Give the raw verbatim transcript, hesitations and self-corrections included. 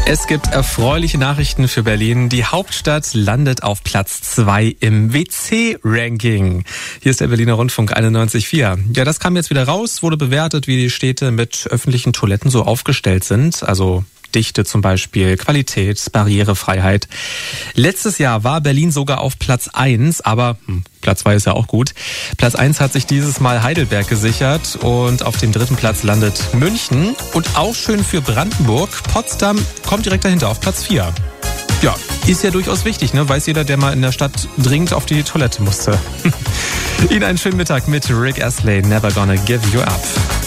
Es gibt erfreuliche Nachrichten für Berlin. Die Hauptstadt landet auf Platz zwei im W C-Ranking. Hier ist der Berliner Rundfunk einundneunzig Komma vier. Ja, das kam jetzt wieder raus, wurde bewertet, wie die Städte mit öffentlichen Toiletten so aufgestellt sind. Also Dichte zum Beispiel, Qualität, Barrierefreiheit. Letztes Jahr war Berlin sogar auf Platz eins, aber hm, Platz zwei ist ja auch gut. Platz eins hat sich dieses Mal Heidelberg gesichert und auf dem dritten Platz landet München. Und auch schön für Brandenburg, Potsdam kommt direkt dahinter auf Platz vier. Ja, ist ja durchaus wichtig, ne? Weiß jeder, der mal in der Stadt dringend auf die Toilette musste. Ihnen einen schönen Mittag mit Rick Astley, Never Gonna Give You Up.